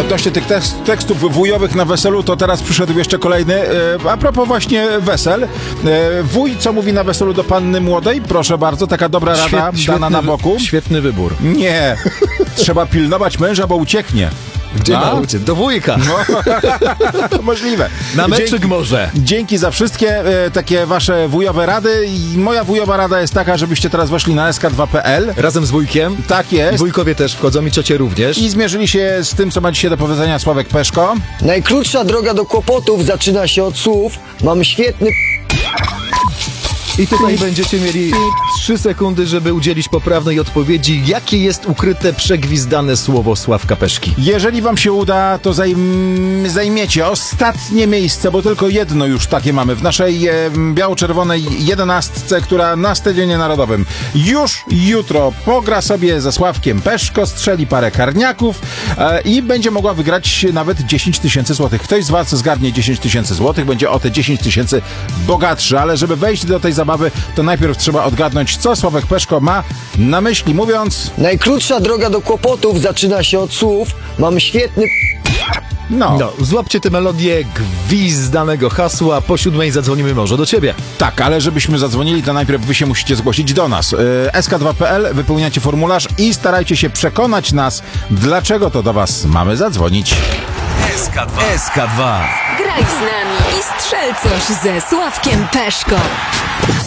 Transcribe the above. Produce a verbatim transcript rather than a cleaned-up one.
Odnośnie tych tekst, tekstów wujowych na weselu, to teraz przyszedł jeszcze kolejny. E, a propos właśnie wesel. E, wuj, co mówi na weselu do panny młodej? Proszę bardzo, taka dobra rada Świet, dana świetny, na boku. Świetny wybór. Nie, trzeba pilnować męża, bo ucieknie. Gdzie A? na ucie? Do wujka. No, możliwe. Na meczyk Dzięki, może. dzięki za wszystkie e, takie wasze wujowe rady. I moja wujowa rada jest taka, żebyście teraz weszli na S K dwa kropka P L. Razem z wujkiem. Tak jest. Wujkowie też wchodzą i ciocie również. I zmierzyli się z tym, co ma dzisiaj do powiedzenia Sławek Peszko. Najkrótsza droga do kłopotów zaczyna się od słów "mam świetny I tutaj będziecie mieli trzy sekundy, żeby udzielić poprawnej odpowiedzi. Jakie jest ukryte, przegwizdane słowo Sławka Peszki? Jeżeli wam się uda, to zajm- zajmiecie ostatnie miejsce, bo tylko jedno już takie mamy w naszej e, biało-czerwonej jedenastce, która na Stadionie Narodowym już jutro pogra sobie ze Sławkiem Peszko, strzeli parę karniaków e, i będzie mogła wygrać nawet dziesięć tysięcy złotych. Ktoś z was zgarnie dziesięć tysięcy złotych, będzie o te dziesięć tysięcy bogatszy, ale żeby wejść do tej zabawy, to najpierw trzeba odgadnąć, co Sławek Peszko ma na myśli, mówiąc... Najkrótsza droga do kłopotów zaczyna się od słów "mam świetny No, No, złapcie tę melodię gwizdanego hasła. Po siódmej zadzwonimy może do ciebie. tak, ale żebyśmy zadzwonili, to najpierw wy się musicie zgłosić do nas. Yy, S K dwa kropka P L, wypełniacie formularz i starajcie się przekonać nas, dlaczego to do was mamy zadzwonić. S K dwa. S K dwa. Graj z nami i strzel coś ze Sławkiem Peszko.